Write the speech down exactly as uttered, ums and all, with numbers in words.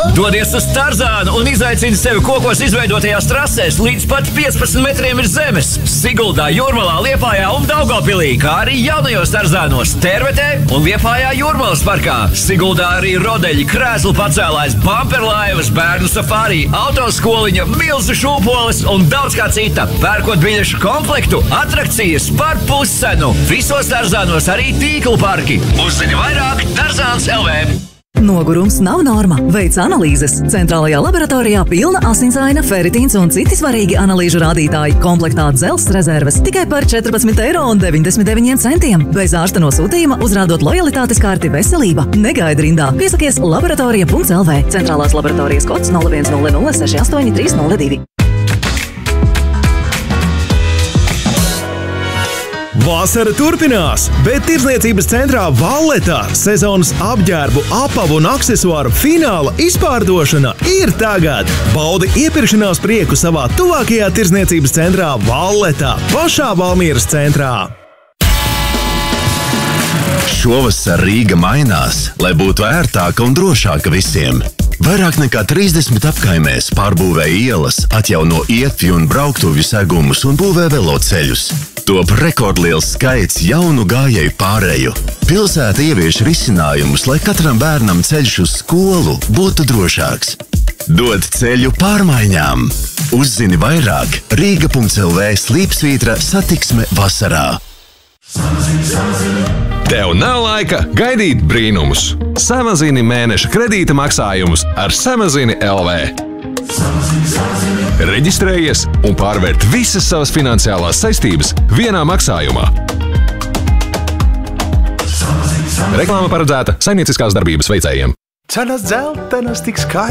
Dodies uz Tarzānu un izaicini sevi kokos izveidotajās trasēs līdz pat piecpadsmit metriem ir zemes. Siguldā, Jūrmalā, Liepājā un Daugavpilī, kā arī jaunajos Tarzānos, Tervetē un Liepājā Jūrmalas parkā. Siguldā arī rodeļi, krēslu pacēlājs, bamperlaivas, bērnu safārī, autoskoliņa, milzu šūpoles un daudz kā cita. Pērkot biļešu komplektu, atrakcijas par puscenu. Visos Tarzānos arī tīklu parki. Uzzini vairāk Tarzāns L V. Nogurums nav norma. Veic analīzes. Centrālajā laboratorijā pilna asinsaina, feritīns un citi svarīgi analīžu rādītāji. Komplektā dzelzs rezerves tikai par četrpadsmit eiro un deviņdesmit deviņiem centiem. Bez ārsta nosūtījuma uzrādot lojalitātes karti veselība. Negaidi rindā. Piesakies laboratorija punkts L V. Centrālās laboratorijas kods nulle viens nulle nulle seši astoņi trīs nulle divi. Vasara turpinās, bet tirdzniecības centrā Valletā sezonas apģērbu, apavu un aksesuāru fināla izpārdošana ir tagad. Baudi iepirkšanās prieku savā tuvākajā tirdzniecības centrā Valletā, pašā Valmieras centrā. Šovasar Rīga mainās, lai būtu ērtāka un drošāka visiem. Vairāk nekā trīsdesmit apkaimēs pārbūvē ielas, atjauno ietvi un brauktuvju segumus un būvē veloceļus. Top rekordliels skaits jaunu gājēju pāreju. Pilsēta ievieš risinājumus, lai katram bērnam ceļš uz skolu būtu drošāks. Dod ceļu pārmaiņām. Uzzini vairāk Rīga punkts L V slīpsvītra satiksme vasarā. Tev nav laika gaidīt brīnumus. Samazini mēneša kredīta maksājumus ar Samazini L V. Reģistrējies un pārvērt visas savas finansiālās saistības vienā maksājumā. Reklāma paredzēta saimnieciskās darbības veicējiem. Cenas dzeltenas tik skaisti.